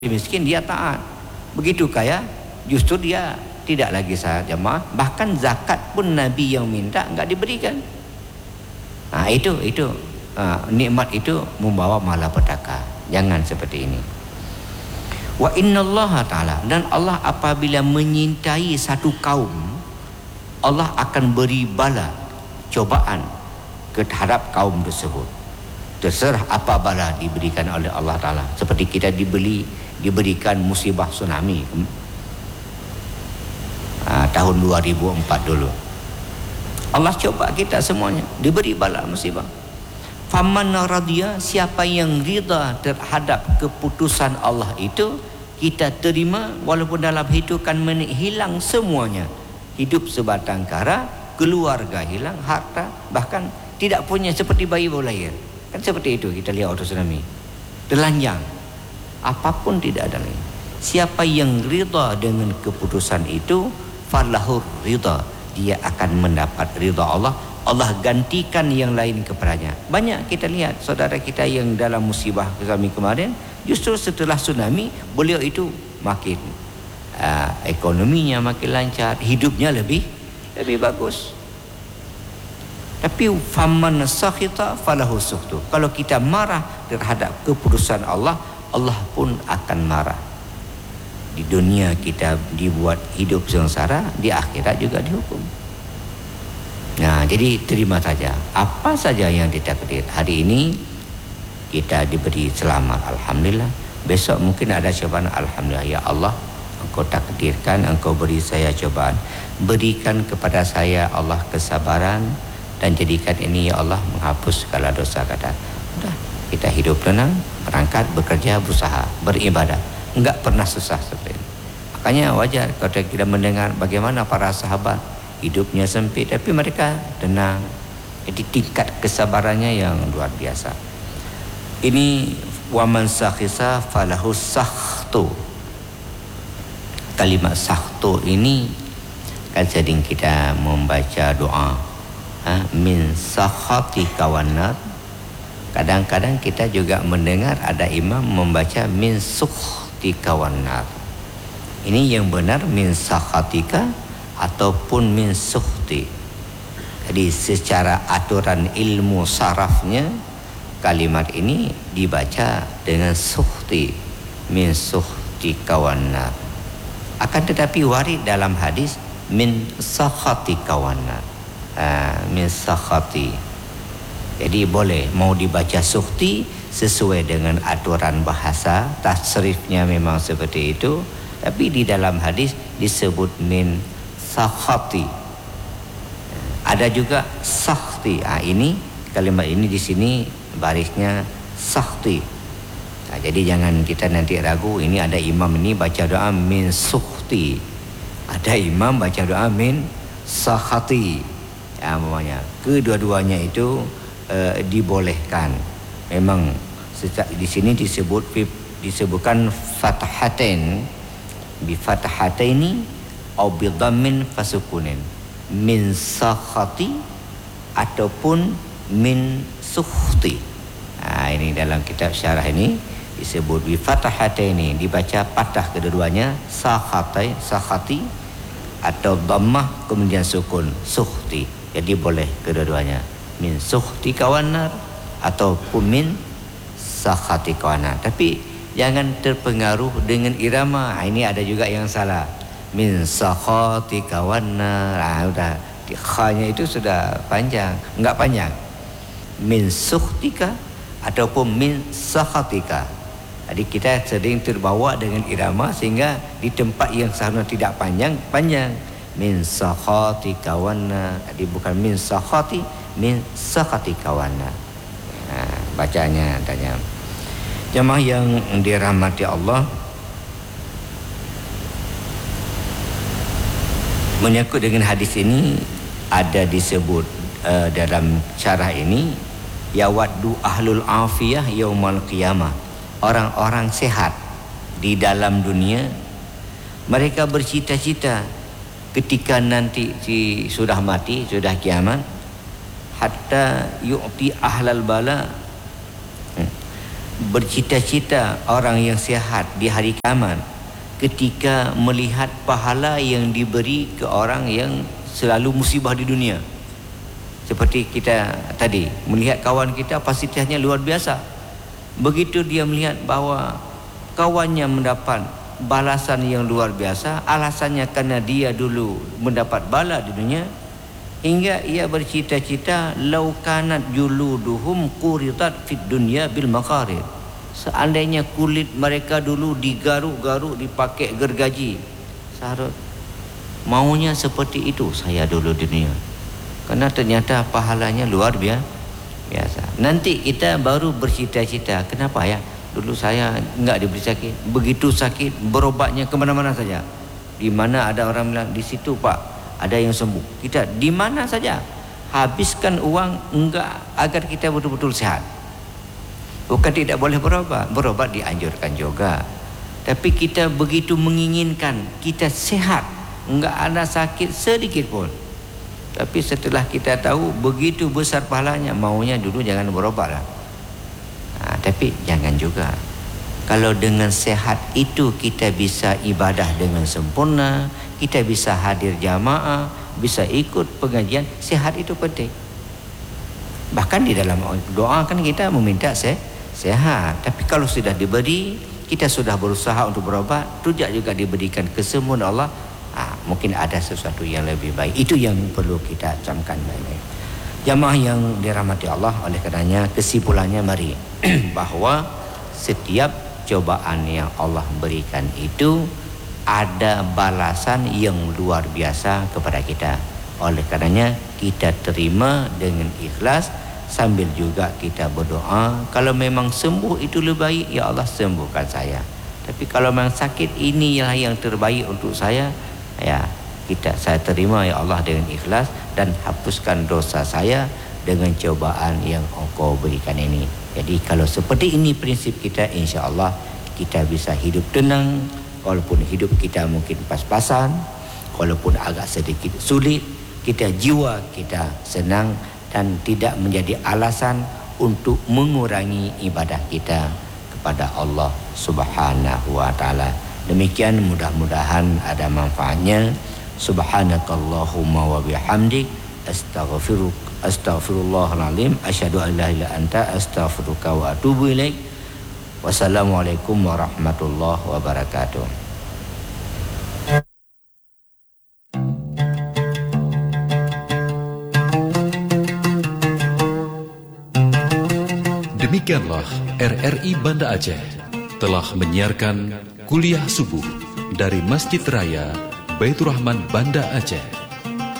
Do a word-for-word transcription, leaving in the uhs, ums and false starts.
miskin dia taat, begitu kaya justru dia tidak lagi sah jemaah, bahkan zakat pun Nabi yang minta enggak diberikan. Nah itu itu uh, nikmat itu membawa malapetaka. Jangan seperti ini. Wa innallaha ta'ala, dan Allah apabila menyintai satu kaum, Allah akan beri bala, cobaan terhadap kaum tersebut. Terserah apa bala diberikan oleh Allah Ta'ala. Seperti kita dibeli diberikan musibah tsunami ha, tahun dua ribu empat dulu. Allah coba kita semuanya, diberi bala musibah. Faman radhiya, siapa yang rida terhadap keputusan Allah itu, kita terima walaupun dalam hidupan menit hilang semuanya. Hidup sebatang kara, keluarga hilang, harta, bahkan tidak punya, seperti bayi baru lahir. Kan seperti itu kita lihat waktu tsunami. Telanjang, apapun tidak ada lagi. Siapa yang rida dengan keputusan itu, falahur rida, dia akan mendapat rida Allah. Allah gantikan yang lain kepadanya. Banyak kita lihat saudara kita yang dalam musibah tsunami kemarin, justru setelah tsunami beliau itu makin uh, ekonominya makin lancar, hidupnya lebih lebih bagus. Tapi faman sakhita falahu sukhtu, kalau kita marah terhadap keputusan Allah, Allah pun akan marah. Di dunia kita dibuat hidup sengsara, di akhirat juga dihukum. Nah, jadi terima saja apa saja yang ditakdir. Hari ini kita diberi selamat, alhamdulillah. Besok mungkin ada cobaan, alhamdulillah. Ya Allah, Engkau takdirkan, Engkau beri saya cobaan. Berikan kepada saya Allah kesabaran, dan jadikan ini ya Allah menghapus segala dosa kata. Udah, kita hidup tenang, berangkat, bekerja, berusaha, beribadah. Enggak pernah susah seperti ini. Makanya wajar kalau kita mendengar bagaimana para sahabat hidupnya sempit, tapi mereka tenang. Jadi tingkat kesabarannya yang luar biasa. Ini waman sakhisa falahu sakhtu. Kalimat sakhtu ini kan sering kita membaca doa, ha, min sakhati kawanat. Kadang-kadang kita juga mendengar ada imam membaca min sukhti kawanat. Ini yang benar min sakhatika ataupun min sukhti. Jadi secara aturan ilmu sarafnya kalimat ini dibaca dengan sukhti, min sukhti kawanat. Akan tetapi warid dalam hadis min sakhati kawanat. Uh, min sakhati. Jadi boleh mau dibaca sukhti sesuai dengan aturan bahasa, tasrifnya memang seperti itu, tapi di dalam hadis disebut min sakhati. Ada juga sakhti. Ah, ini kalimat ini di sini barisnya sakhti. Nah, jadi jangan kita nanti ragu, ini ada imam ini baca doa min sukhti, ada imam baca doa min sakhati. Ya, namanya kedua-duanya itu uh, dibolehkan. Memang di sini disebut disebutkan fathatain, bi fathataini au bi dhammin fasukunin, min sakhati ataupun min sukhti. Nah, ini dalam kitab syarah ini disebut bi fathataini, dibaca patah kedua-duanya, sakhatai sakhati, atau dhammah kemudian sukun sukhti. Jadi boleh kedua-duanya, min sukhti kawanar ataupun min sakhati kawanar. Tapi jangan terpengaruh dengan irama. Ha, ini ada juga yang salah. Min sakhati kawanar. Ah, udah kha-nya itu sudah panjang, enggak panjang. Min sukhtika ataupun min sakhatika. Jadi kita sering terbawa dengan irama sehingga di tempat yang seharusnya tidak panjang, panjang. Min sakhati kawana. Tadi bukan min sakhati, min sakhati kawana. Nah, bacanya tanya. Jemaah yang dirahmati Allah, menyangkut dengan hadis ini ada disebut uh, dalam syarah ini, yawaddu ahlul afiyah yaumal qiyamah. Orang-orang sehat di dalam dunia, mereka bercita-cita ketika nanti si sudah mati, sudah kiamat, hatta yu'ti ahlal bala bercita-cita orang yang sihat di hari kiamat ketika melihat pahala yang diberi ke orang yang selalu musibah di dunia. Seperti kita tadi melihat kawan kita fasilitasnya luar biasa. Begitu dia melihat bahawa kawannya mendapat balasan yang luar biasa, alasannya karena dia dulu mendapat bala di dunia, hingga ia bercita-cita lau kanat juluduhum quritat fid dunya bil maqarir. Seandainya kulit mereka dulu digaruk-garuk, dipakai gergaji, sahabat, maunya seperti itu saya dulu di dunia. Karena ternyata pahalanya luar biasa. Nanti kita baru bercita-cita, kenapa ya dulu saya enggak diberi sakit, begitu sakit berobatnya kemana-mana saja. Di mana ada orang bilang di situ Pak ada yang sembuh, kita di mana saja habiskan uang enggak agar kita betul-betul sehat. Bukan tidak boleh berobat, berobat dianjurkan juga, tapi kita begitu menginginkan kita sehat, enggak ada sakit sedikit pun. Tapi setelah kita tahu begitu besar pahalanya, maunya dulu jangan berobat lah. Ha, tapi jangan juga. Kalau dengan sehat itu kita bisa ibadah dengan sempurna, kita bisa hadir jamaah, bisa ikut pengajian, sehat itu penting. Bahkan di dalam doa kan kita meminta se sehat. Tapi kalau sudah diberi, kita sudah berusaha untuk berobat, rujak juga diberikan kesembuhan Allah, ha, mungkin ada sesuatu yang lebih baik. Itu yang perlu kita camkan baik-baik. Jamaah yang dirahmati Allah, oleh karenanya kesimpulannya mari bahawa setiap cobaan yang Allah berikan itu ada balasan yang luar biasa kepada kita. Oleh karenanya kita terima dengan ikhlas, sambil juga kita berdoa, kalau memang sembuh itu lebih baik, ya Allah sembuhkan saya. Tapi kalau memang sakit inilah yang terbaik untuk saya, ya kita saya terima ya Allah dengan ikhlas, dan hapuskan dosa saya dengan cobaan yang Engkau berikan ini. Jadi kalau seperti ini prinsip kita, insya Allah kita bisa hidup tenang. Walaupun hidup kita mungkin pas-pasan, walaupun agak sedikit sulit, kita jiwa kita senang dan tidak menjadi alasan untuk mengurangi ibadah kita kepada Allah Subhanahu wa taala. Demikian, mudah-mudahan ada manfaatnya. Subhanakallahumma wa bihamdik, astaghfiruk astaghfirullahal azim, asyhadu an la ilaha illa anta, astaghfiruka wa atubu ilaik. Wassalamualaikum warahmatullahi wabarakatuh. Demikianlah R R I Banda Aceh telah menyiarkan kuliah subuh dari Masjid Raya Baitur Rahman Banda Aceh.